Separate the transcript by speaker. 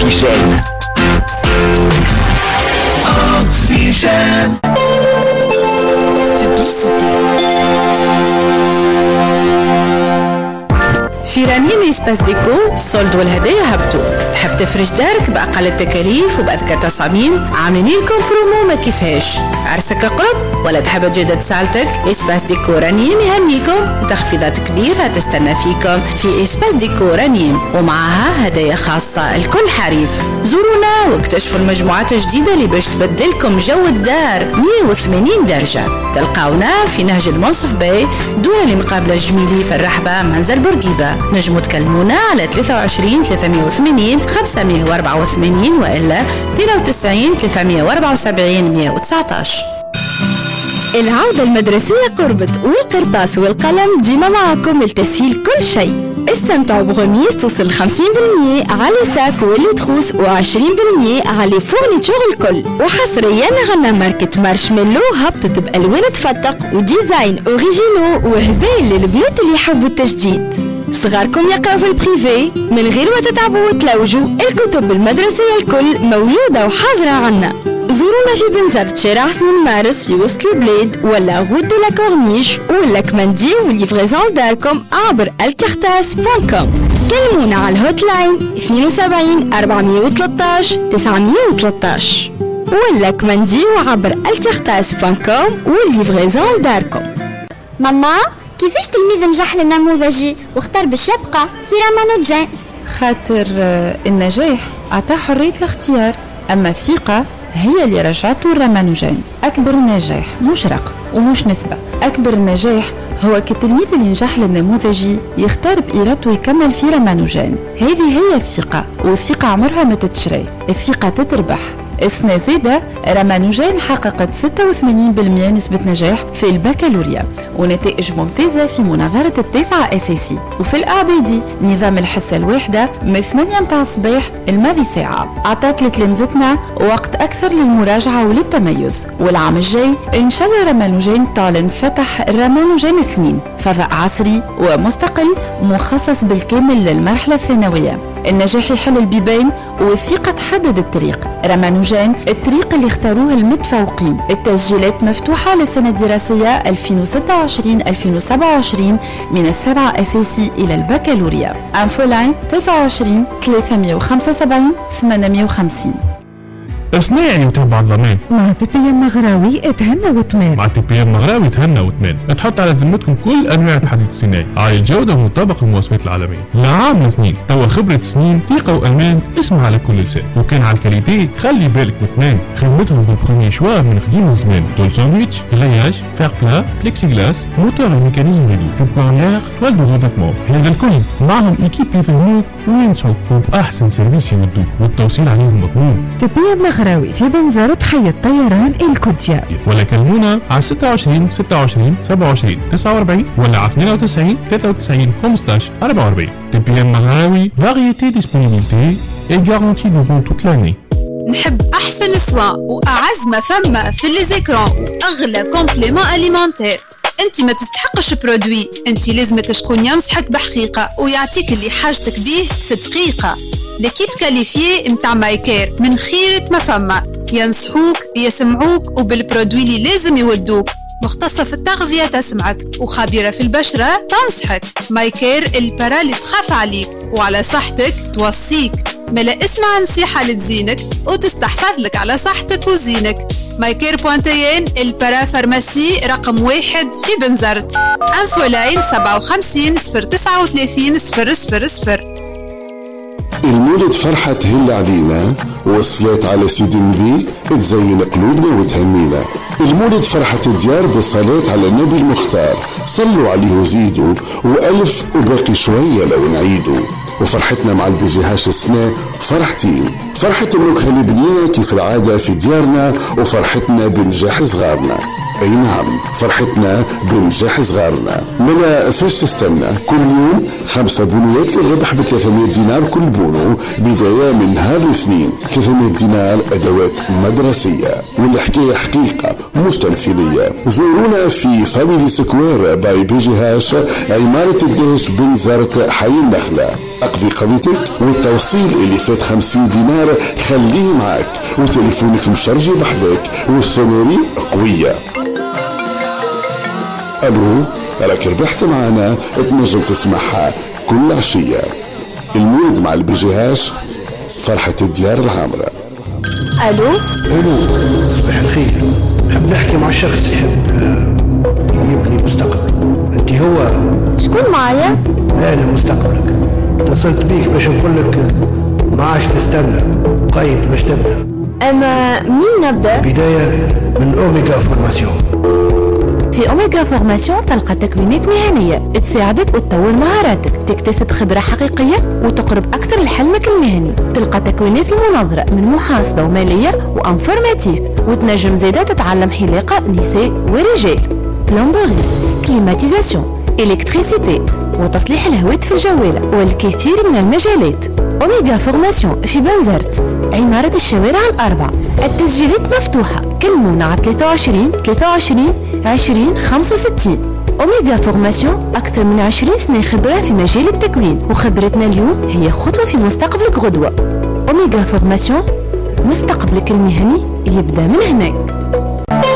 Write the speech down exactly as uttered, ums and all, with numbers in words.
Speaker 1: أكسجين. أكسجين.
Speaker 2: في رنيم إسباس ديكو السولد والهدايا هبطوا. تحب تفرش دارك بأقل التكاليف وبأذكى تصاميم؟ عاملين لكم برومو ما كيفاش. عرسك قرب ولا تحب تجدد سالتك؟ إسباس ديكو رنيم يهنيكم وتخفيضات كبيرة تستنى فيكم في إسباس ديكو رنيم، ومعها هدايا خاصة لكل حريف. زورونا واكتشفوا المجموعات الجديدة اللي باش تبدلكم جو الدار مية وثمانين درجة. تلقاونا في نهج المنصف باي دورة اللي مقابلة الجميلي في الرحبة منزل بورقيبة. نجموا تكلمونا على ثلاثة وعشرين ثلاثمية وثمانين خمسمية وأربعة وثمانين وإلا اثنين وتسعين ثلاثمية وأربعة وسبعين مية وتسعطاش.
Speaker 3: العودة المدرسية قربت والقرطاس والقلم ديما معكم لتسهيل كل شيء. استمتعوا بغميس توصل خمسين بالمية على ساك واللي تخوص وعشرين بالمية على فورنيتور الكل. وحصريا عنا ماركة مارشميلو هبطت بألوان تفتق وديزاين اوريجينو وهبال للبنات اللي يحبوا التجديد. صغاركم يقرأوا في البريفي من غير ما تتعبوا وتلوجوا. الكتب المدرسية الكل موجودة وحاضرة عنا. زورونا في بنزرت شارع اثنين مارس في وسط البلاد ولا غود دو لا كورنيش ولا كماندي وليفريزون داركم عبر الكارتاس دوت كوم. كلمونا على الهوت لاين اثنين وسبعين أربعمية وثلاثطاش تسعمية وثلاثطاش ولا كماندي وعبر الكارتاس دوت كوم وليفريزون داركم.
Speaker 4: ماما كيفاش تلميذ نجح للنموذجي واختار باش يبقى في رامانوجان؟
Speaker 5: خاطر النجاح عطاه حرية الاختيار، أما الثقة هي اللي رجعته الرامانوجان. أكبر نجاح مش رقم ومش نسبة، أكبر النجاح هو كالتلميذ اللي نجح للنموذجي يختار بإرادته يكمل في رامانوجان. هذه هي الثقة، والثقة عمرها ما تتشري، الثقة تتربح. السنة زادة رامانوجان حققت ستة وثمانين بالمية نسبة نجاح في البكالوريا ونتائج ممتازة في مناظرة التاسعة أساسي. وفي الإعدادي نظام الحصة الواحدة من ثمانية متاع الصباح الماضي ساعة عطات لتلامذتنا وقت أكثر للمراجعة وللتميز. والعام الجاي إن شاء الله رامانوجان تعلن فتح رامانوجان اثنين، فضاء عصري ومستقل مخصص بالكامل للمرحلة الثانوية. النجاح يحل البيبان والثقة تحدد الطريق. رامانوجان الطريق اللي اختاروه المتفوقين. التسجيلات مفتوحة للسنة الدراسية ألفين وستة وعشرين ألفين وسبعة وعشرين من السابعة أساسي إلى البكالوريا. أنفولاين تسعة وعشرين ثلاثمية وخمسة وسبعين ثمانمية وخمسين.
Speaker 6: صناعي وتبع الضمان
Speaker 7: مع تي بي ام مغراوي اتهنى وتمان.
Speaker 6: مع تي بي ام مغراوي اتهنى وتمان. تحط على ذمتكم كل انواع الحديد الصناعي عالي الجوده ومطابق للمواصفات العالميه. لعام اثنين توا خبره سنين ثقه وامان اسمع على كل لسان. وكان على الكاليتي خلي بالك وتمان. خدمتهم في البروميي شوا من قديم الزمان. طول ساندويتش غياج فير بلا بليكسي جلاس موتور وميكانيزم ريدو جوكونيير توال دو ريفيتمون. هذا الكل معهم ايكيب يفهموك وينسوك وباحسن سيرفيس يودوك والتوصيل عليهم مضمون.
Speaker 7: تي بي ام مغراوي في بنزرة حي الطيران الكوديا.
Speaker 6: ولا كلمونا على ستة وعشرين ستة وعشرين سبعة وعشرين تسعة وأربعين ولا على اثنين وتسعين ثلاثة وتسعين خمسطاش أربعة وأربعين. تي بي ام مغراوي فاريتي ديسبونيبيليتي اي غارونتي دورون توت لاني.
Speaker 8: نحب احسن سوا واعز ما فما في لي زيكران واغلى كومبليمون اليمونتير. انت ما تستحقش برودوي، انت لازمك شكون ينصحك بحقيقه ويعطيك اللي حاجتك بيه في دقيقه. ليكيب كاليفيي متاع مايكير من خيرة ما فما، ينصحوك يسمعوك وبالبرودوي اللي لازم يودوك. مختصة في التغذية تسمعك وخبيرة في البشرة تنصحك. مايكير البرا اللي تخاف عليك وعلى صحتك توصيك. ملا اسمع نصيحة لتزينك وتستحفظ لك على صحتك وزينك. مايكير بوانتيين البرا فارماسي رقم واحد في بنزرت. انفولاين سبعة وخمسين صفر تسعة وثلاثين صفر صفر صفر.
Speaker 9: المولد فرحة تهل علينا والصلاة على سيدي النبي تزين قلوبنا وتهنينا. المولد فرحة الديار بالصلاة على النبي المختار صلوا عليه وزيدوا وألف وباقي شوية لو نعيدوا. وفرحتنا مع البيجيهاش السنة فرحتين، فرحة النكهة اللي بنينا كيف العادة في ديارنا وفرحتنا بنجاح صغارنا. أي نعم، فرحتنا بنجاح صغارنا. ملا فاش تستنى؟ كل يوم خمسة بونوات للربح ب ثلاثمائة دينار كل بونو، بداية من نهار الاثنين. ثلاثمائة دينار أدوات مدرسية، والحكاية حقيقة مش تمثيلية. زورونا في فاميلي سكوير باي بي جي هاش، عمارة الدهش بن زرت حي النخلة. اقضي قضيتك والتوصيل اللي فات خمسين دينار خليه معك، وتليفونك مشرجي بحذاك والسونوري قوية. الو، راك ربحت معنا، تنجم تسمعها كل عشية. المولد مع البيجيهاش، فرحة الديار العامرة.
Speaker 10: الو
Speaker 11: الو، صباح الخير. نحب نحكي مع شخص يحب يبني مستقبل. انت هو؟
Speaker 10: شكون معايا؟
Speaker 11: انا مستقبلك. اتصلت بيك باش نقول لك ما عادش تستنى، قيد باش تبدا.
Speaker 10: اما مين نبدا؟
Speaker 11: بدايه من اوميجا فورماسيون.
Speaker 3: في أوميجا فورماسيون تلقى تكوينات مهنية تساعدك وتطور مهاراتك، تكتسب خبرة حقيقية وتقرب أكثر لحلمك المهني. تلقى تكوينات المناظرة من محاسبة ومالية وأنفورماتيك، وتنجم زيادة تتعلم حلاقة نساء ورجال، بلومبوري، كليماتيزاسيون، إلكتريسيتي، وتصليح الهواتف الجوالة، والكثير من المجالات. أوميجا فورماسيون في بنزرت، عمارة الشوارع الأربع. التسجيلات مفتوحة، كلمونا على ثلاثة وعشرين ثلاثة وعشرين عشرين خمسة وستين. أوميجا فورماسيون أكثر من عشرين سنة خبرة في مجال التكوين، وخبرتنا اليوم هي خطوة في مستقبلك غدوة. أوميجا فورماسيون، مستقبلك المهني يبدأ من هناك.